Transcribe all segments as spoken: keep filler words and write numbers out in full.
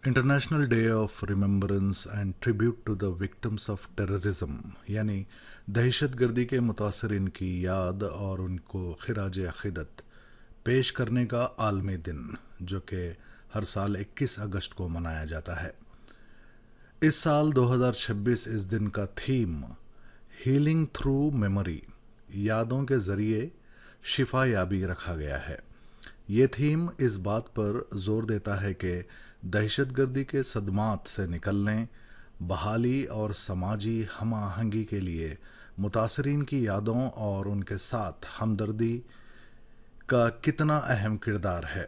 International day of remembrance and tribute to the victims of terrorism यानी दहशत गर्दी के मुतासरीन की याद और उनको खिराज अक़ीदत पेश करने का आलमी दिन, जो कि हर साल इक्कीस अगस्त को मनाया जाता है। इस साल दो हज़ार छब्बीस इस दिन का थीम हीलिंग थ्रू मेमोरी, यादों के ज़रिए शिफा याबी रखा गया है। ये थीम इस बात पर जोर देता है कि दहशतगर्दी के सदमात से निकलने, बहाली और समाजी हम आहंगी के लिए मुतासरीन की यादों और उनके साथ हमदर्दी का कितना अहम किरदार है।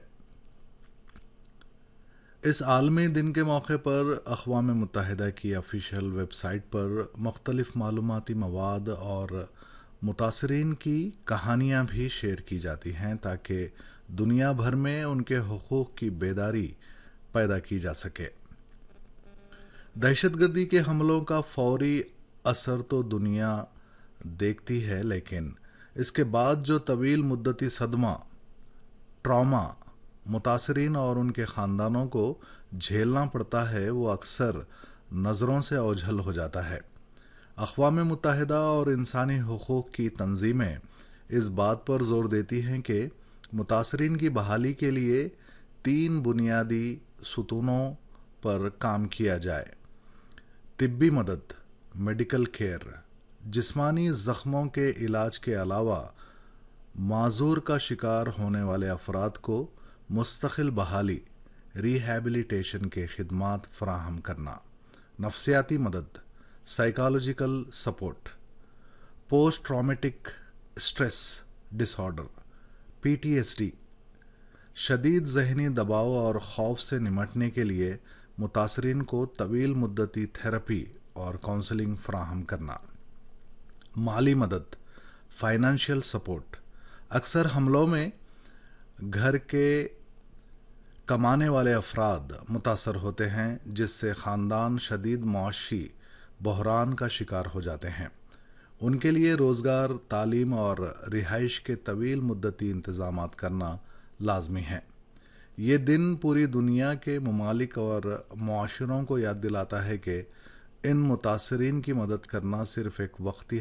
इस आलमी दिन के मौके पर अक़वाम मुत्तहिदा की ऑफिशियल वेबसाइट पर मुख्तलिफ मालूमाती मवाद और मुतासरीन की कहानियाँ भी शेयर की जाती हैं ताकि दुनिया भर में उनके हुकूक़ की बेदारी पैदा की जा सके। दहशतगर्दी के हमलों का फौरी असर तो दुनिया देखती है, लेकिन इसके बाद जो तवील मुद्दती सदमा, ट्रॉमा मुतासरीन और उनके ख़ानदानों को झेलना पड़ता है, वो अक्सर नज़रों से ओझल हो जाता है। अक़वाम मुत्तहिदा और इंसानी हुकूक़ की तंजीमें इस बात पर जोर देती हैं कि मुतासरीन की बहाली के लिए तीन बुनियादी सुतूनों पर काम किया जाए: तिब्बी मदद, मेडिकल केयर, जिस्मानी ज़ख्मों के इलाज के अलावा माजूर का शिकार होने वाले अफराद को मुस्तकिल बहाली, रिहैबिलिटेशन के खिदमात फराहम करना, नफ्सियाती मदद, psychological support, post traumatic stress disorder P T S D, शदीद ज़हनी दबाव और खौफ से निमटने के लिए मुतासरीन को तवील मुद्दती थेरेपी और काउंसलिंग फराहम करना, माली मदद, फाइनेंशियल सपोर्ट। अक्सर हमलों में घर के कमाने वाले अफराद मुतासर होते हैं, जिससे ख़ानदान शदीद मुआशी बहरान का शिकार हो जाते हैं। उनके लिए रोज़गार, तालीम और रिहाइश के तवील मुद्दती इंतज़ामात करना लाजमी है। ये दिन पूरी दुनिया के ममालिक और मुआशरों को याद दिलाता है कि इन मुतासरीन की मदद करना सिर्फ़ एक वक्ती